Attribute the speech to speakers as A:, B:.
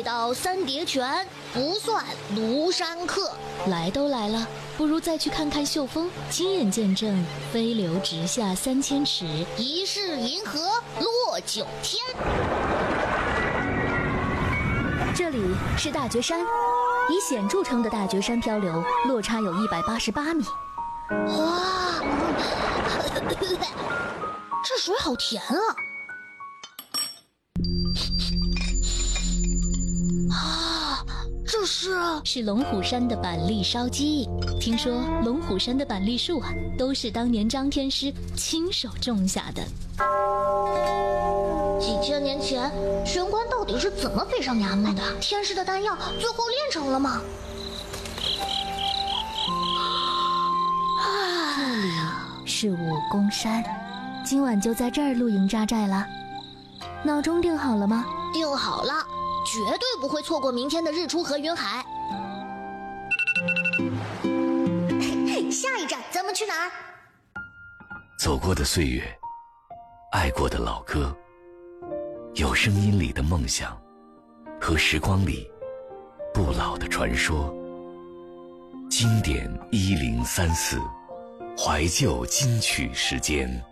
A: 味道三叠全，不算庐山客。
B: 来都来了，不如再去看看秀峰，亲眼见证飞流直下3000尺，
A: 疑是银河落九天。
B: 这里是大觉山，以险著称的大觉山漂流落差有188米。
A: 哇，这水好甜啊！啊，这是
B: 龙虎山的板栗烧鸡。听说龙虎山的板栗树啊，都是当年张天师亲手种下的。
A: 几千年前，玄关到底是怎么飞上衙门的？天师的丹药最后炼成了吗？
B: 这里是武功山，今晚就在这儿露营扎寨了。闹钟定好了吗？
A: 定好了，绝对不会错过明天的日出和云海。下一站咱们去哪儿？
C: 走过的岁月，爱过的老歌，有声音里的梦想，和时光里不老的传说。经典1034，怀旧金曲时间。